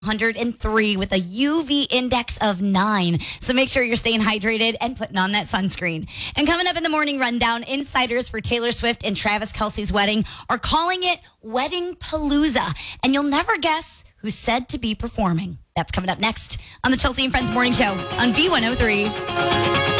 103 with a UV index of 9. So make sure you're staying hydrated and putting on that sunscreen. And coming up in the morning rundown, insiders for Taylor Swift and Travis Kelce's wedding are calling it Wedding Palooza. And you'll never guess who's said to be performing. That's coming up next on the Chelsea and Friends Morning Show on B103.